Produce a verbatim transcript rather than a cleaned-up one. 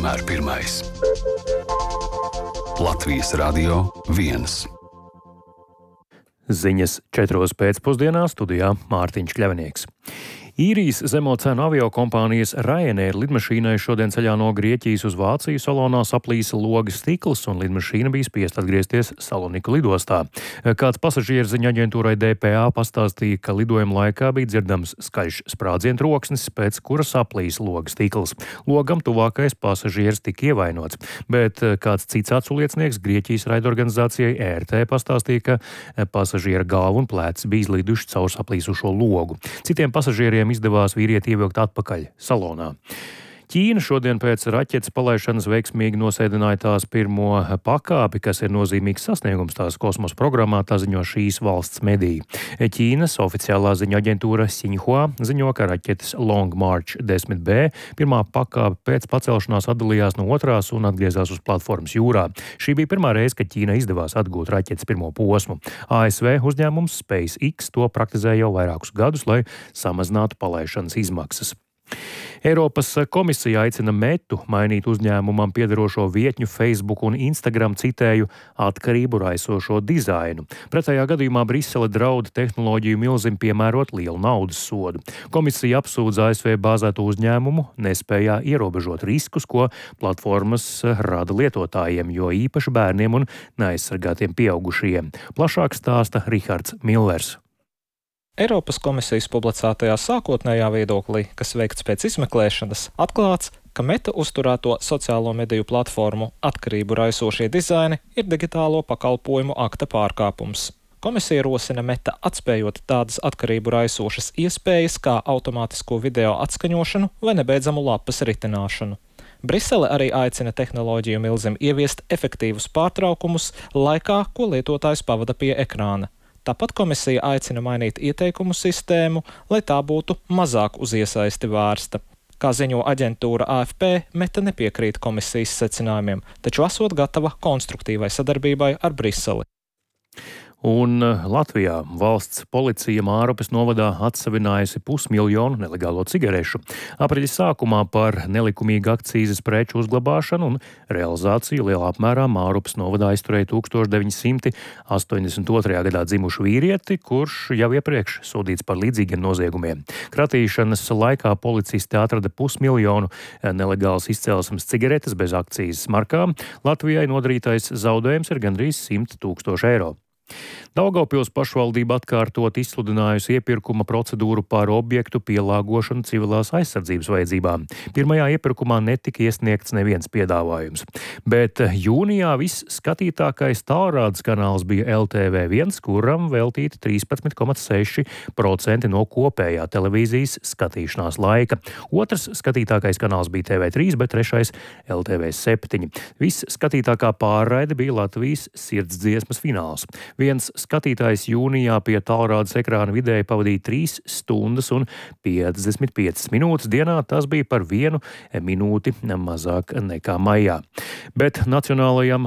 vienmēr pirmais. Latvijas Radio viens. Ziņas četros pēcpusdienā studijā Mārtiņš Kļavinieks. Īrijas zemo cenu aviokompānijas Ryanair lidmašīnai šodien ceļā no Grieķijas uz Vāciju salonā saplīsa loga stikls un lidmašīna bija spiest atgriezties Saloniku lidostā. Kāds pasažieru ziņu aģentūrai D P A pastāstīja, ka lidojuma laikā bija dzirdams skaļš sprādzienu troksnis, pēc kura saplīsa loga stikls. Logam tuvākais pasažieris tika ievainots, bet kāds cits aculiecinieks Grieķijas raidorganizācijai E R T pastāstīja, ka pasažiera galva un plecs bija izliduši caur saplīsušo logu. Citiem pasažieriem izdevās vīrieti ievilkt atpakaļ salonā. Ķīna šodien pēc raķetes palaišanas veiksmīgi nosēdināja tās pirmo pakāpi, kas ir nozīmīgs sasniegums tās kosmosa programmā, tā ziņo šīs valsts mediji. Ķīnas oficiālā ziņu aģentūra Xinhua ziņo, ka raķetes Long March desmit B pirmā pakāpe pēc pacelšanās atdalījās no otrās un atgriezās uz platformas jūrā. Šī bija pirmā reize, kad Ķīnai izdevās atgūt raķetes pirmo posmu. A S V uzņēmums SpaceX to praktizē jau vairākus gadus, lai samazinātu palaišanas izmaksas. Eiropas komisija aicina Metu mainīt uzņēmumam piederošo vietņu Facebook un Instagram, citēju, atkarību raisošo dizainu. Pretējā gadījumā Brisele draud tehnoloģiju milzim piemērot lielu naudas sodu. Komisija apsūdz A S V bāzēto uzņēmumu nespējā ierobežot riskus, ko platformas rada lietotājiem, jo īpaši bērniem un neaizsargātiem pieaugušajiem. Plašāk stāsta Rihards Millers. Eiropas komisijas publicētajā sākotnējā viedoklī, kas veikts pēc izmeklēšanas, atklāts, ka Meta uzturēto sociālo mediju platformu atkarību raisošie dizaini ir digitālo pakalpojumu akta pārkāpums. Komisija rosina Meta atspējot tādas atkarību raisošas iespējas kā automātisko video atskaņošanu vai nebeidzamu lapas ritināšanu. Brisele arī aicina tehnoloģiju milzim ieviest efektīvus pārtraukumus laikā, ko lietotājs pavada pie ekrāna. Tāpat komisija aicina mainīt ieteikumu sistēmu, lai tā būtu mazāk uz iesaisti vērsta. Kā ziņo aģentūra A F P, Meta nepiekrīt komisijas secinājumiem, taču esot gatava konstruktīvai sadarbībai ar Briseli. Un Latvijā valsts policija Mārupes novadā atsavinājusi pusmiljonu nelegālo cigarešu. Aprīļa sākumā par nelikumīgu akcīzes preču uzglabāšanu un realizāciju lielā apmērā Mārupes novadā aizturēja tūkstoš deviņi simti astoņdesmit otrajā gadā dzimušu vīrieti, kurš jau iepriekš sodīts par līdzīgiem noziegumiem. Kratīšanas laikā policisti atrada pusmiljonu nelegālas izcelsmes cigaretes bez akcīzes markām. Latvijai nodarītais zaudējums ir gandrīz simt tūkstoši eiro. Daugavpils pašvaldība atkārtot izsludinājusi iepirkuma procedūru par objektu pielāgošanu civilās aizsardzības vajadzībām. Pirmajā iepirkumā netika iesniegts neviens piedāvājums, bet jūnijā viss skatītākais tālrādes kanāls bija L T V viens, kuram veltīti trīspadsmit komats seši procenti no kopējā televīzijas skatīšanās laika. Otrs skatītākais kanāls bija T V trīs, bet trešais L T V septiņi. Viss skatītākā pārraide bija Latvijas sirdsdziesmas fināls. Viens skatītājs jūnijā pie tālrādes ekrāna vidēji pavadīja trīs stundas un piecdesmit piecas minūtes dienā. Tas bija par vienu minūti mazāk nekā maijā. Bet Nacionālajam